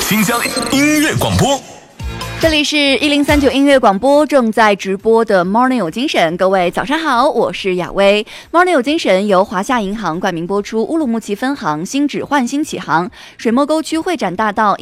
新疆音乐广播。 这里是1039音乐广播，正在直播的 Morning 有精神，各位早上好，我是雅薇。Morning 有精神由华夏银行冠名播出，乌鲁木齐分行新址焕新启航，水墨沟区会展大道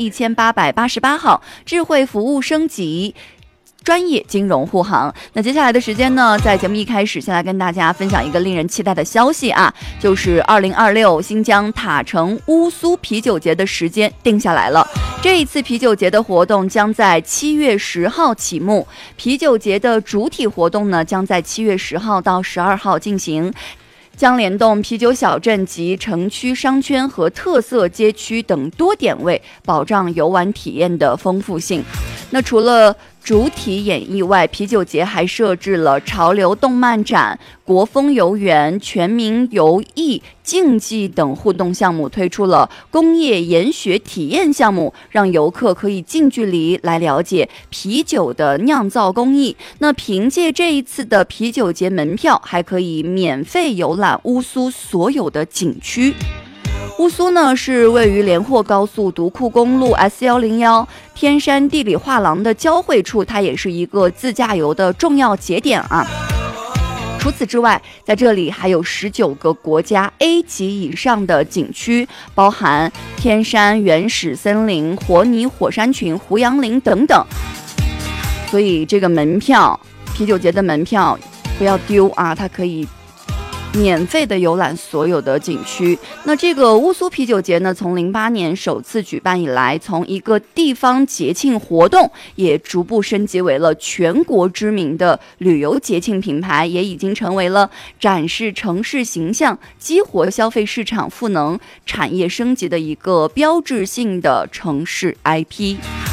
1888号，智慧服务升级，专业金融护航。那接下来的时间呢，在节目一开始，先来跟大家分享一个令人期待的消息啊，就是2026新疆塔城乌苏啤酒节的时间定下来了。这一次啤酒节的活动将在7月10号启幕，啤酒节的主体活动呢，将在7月10号到12号进行，将联动啤酒小镇及城区商圈和特色街区等多点位，保障游玩体验的丰富性。那除了主体演绎外，啤酒节还设置了潮流动漫展、国风游园、全民游艺、竞技等互动项目，推出了工业研学体验项目，让游客可以近距离来了解啤酒的酿造工艺。那凭借这一次的啤酒节门票，还可以免费游览乌苏所有的景区。乌苏呢是位于连霍高速独库公路 S101天山地理画廊的交汇处，它也是一个自驾游的重要节点啊。除此之外，在这里还有19个国家 A 级以上的景区，包含天山原始森林、活泥火山群、胡杨林等等。所以这个门票，啤酒节的门票不要丢啊，它可以免费的游览所有的景区。那这个乌苏啤酒节呢，从08年首次举办以来，从一个地方节庆活动，也逐步升级为了全国知名的旅游节庆品牌，也已经成为了展示城市形象、激活消费市场赋能、产业升级的一个标志性的城市 IP。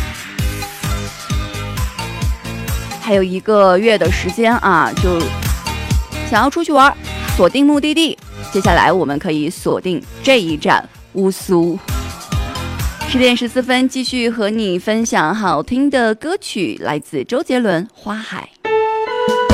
还有1个月的时间啊，就想要出去玩，锁定目的地，接下来我们可以锁定这一站乌苏。10点14分，继续和你分享好听的歌曲，来自周杰伦《花海》。